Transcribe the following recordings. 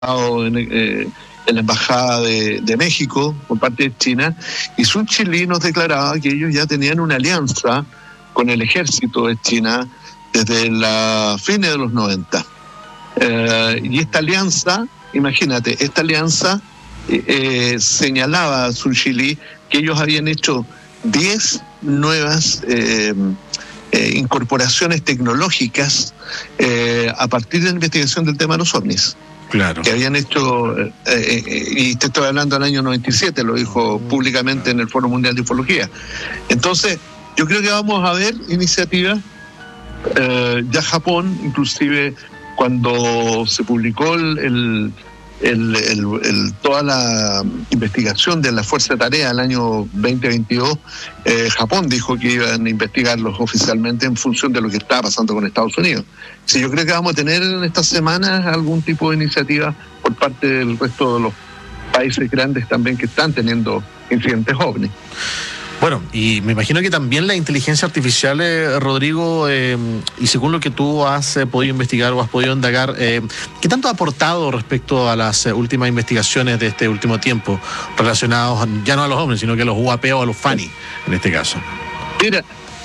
en la embajada de México por parte de China, y Sun Chilí nos declaraba que ellos ya tenían una alianza con el ejército de China desde la fines de los 90. Y esta alianza, imagínate, señalaba a Sun Chilí que ellos habían hecho 10 nuevas incorporaciones tecnológicas a partir de la investigación del tema de los ovnis. Claro. Que habían hecho, y te estoy hablando del año 97, lo dijo públicamente en el Foro Mundial de Ufología. Entonces, yo creo que vamos a ver iniciativas. Ya Japón, inclusive cuando se publicó toda la investigación de la Fuerza de Tarea el año 2022, Japón dijo que iban a investigarlos oficialmente en función de lo que estaba pasando con Estados Unidos. Sí, yo creo que vamos a tener en estas semanas algún tipo de iniciativa por parte del resto de los países grandes también que están teniendo incidentes ovni. Bueno, y me imagino que también la inteligencia artificial, Rodrigo, y según lo que tú has podido investigar o has podido indagar, ¿qué tanto ha aportado respecto a las últimas investigaciones de este último tiempo relacionados ya no a los ovnis, sino que a los UAP o a los FANI, en este caso? Mira,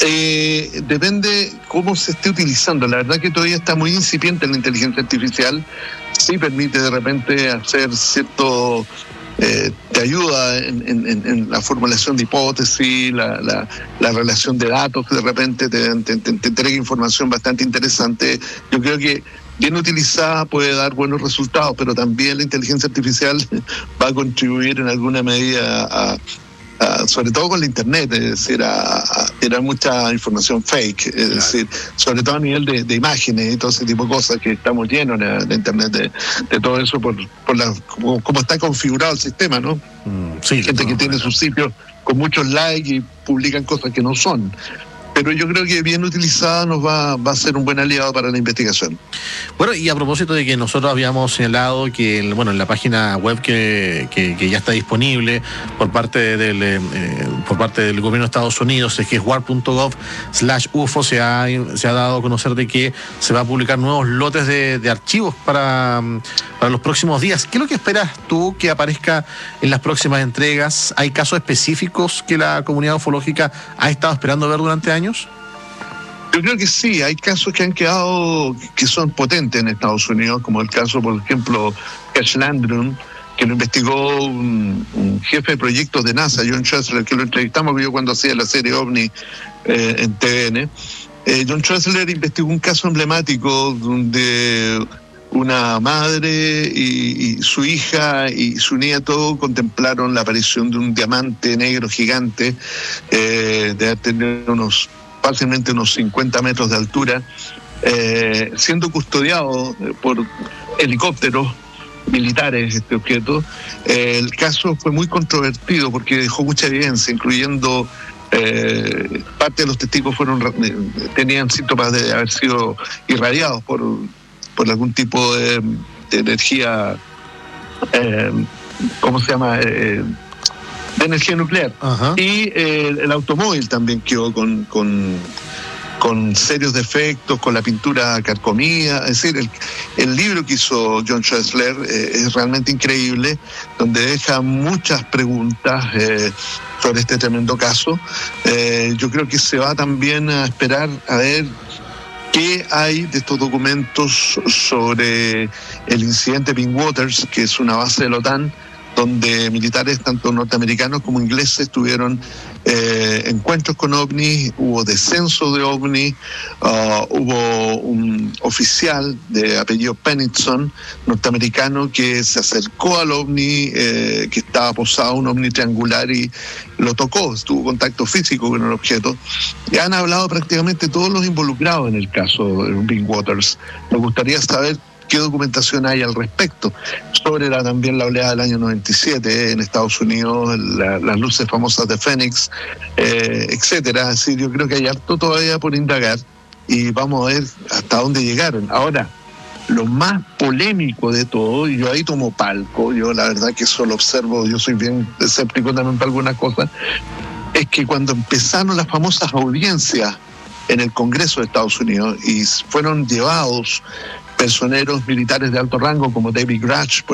depende cómo se esté utilizando. La verdad que todavía está muy incipiente la inteligencia artificial. Sí permite de repente hacer cierto... te ayuda en la formulación de hipótesis, la relación de datos, que de repente te entrega información bastante interesante. Yo creo que bien utilizada puede dar buenos resultados, pero también la inteligencia artificial va a contribuir en alguna medida sobre todo con la internet, es decir, a tirar mucha información fake, es decir, sobre todo a nivel de imágenes y todo ese tipo de cosas, que estamos llenos de internet de todo eso por cómo está configurado el sistema, ¿no? Sí, gente que tiene sus sitios con muchos likes y publican cosas que no son. Pero yo creo que bien utilizada nos va a ser un buen aliado para la investigación. Bueno, y a propósito de que nosotros habíamos señalado que, en la página web que ya está disponible por parte del gobierno de Estados Unidos, es que es war.gov/UFO, se ha dado a conocer de que se va a publicar nuevos lotes de archivos para los próximos días. ¿Qué es lo que esperas tú que aparezca en las próximas entregas? ¿Hay casos específicos que la comunidad ufológica ha estado esperando ver durante años? Yo creo que sí, hay casos que han quedado, que son potentes en Estados Unidos, como el caso, por ejemplo, Cash Landrum, que lo investigó un jefe de proyectos de NASA, John Tressler, que lo entrevistamos yo cuando hacía la serie OVNI en TVN. John Tressler investigó un caso emblemático donde una madre y su hija y su nieto contemplaron la aparición de un diamante negro gigante, de tener fácilmente unos 50 metros de altura, siendo custodiado por helicópteros militares este objeto. El caso fue muy controvertido porque dejó mucha evidencia, incluyendo parte de los testigos tenían síntomas de haber sido irradiados por algún tipo de energía, ¿cómo se llama? De energía nuclear. Ajá. Y el automóvil también quedó con serios defectos, con la pintura carcomida. Es decir, el libro que hizo John Tressler es realmente increíble, donde deja muchas preguntas sobre este tremendo caso. Yo creo que se va también a esperar a ver qué hay de estos documentos sobre el incidente Pink Waters, que es una base de la OTAN, donde militares tanto norteamericanos como ingleses tuvieron encuentros con ovnis, hubo descenso de ovnis, hubo un oficial de apellido Pennington, norteamericano, que se acercó al ovni, que estaba posado, un ovni triangular, y lo tocó, tuvo contacto físico con el objeto. Y han hablado prácticamente todos los involucrados en el caso de Pink Waters. Me gustaría saber qué documentación hay al respecto sobre también la oleada del año 97 en Estados Unidos, las luces famosas de Phoenix, etcétera. Así, yo creo que hay harto todavía por indagar y vamos a ver hasta dónde llegaron. Ahora, lo más polémico de todo, y yo ahí tomo palco, yo la verdad que solo observo, yo soy bien escéptico también para algunas cosas, es que cuando empezaron las famosas audiencias en el Congreso de Estados Unidos y fueron llevados personeros militares de alto rango como David Grach,